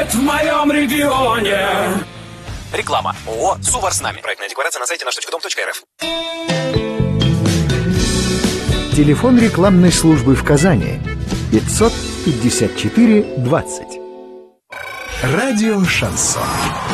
будет в моем регионе. Реклама. ООО «Сувар с нами». Проектная декларация на сайте наш.дом.рф. Телефон рекламной службы в Казани 554 20. Радио «Шансон».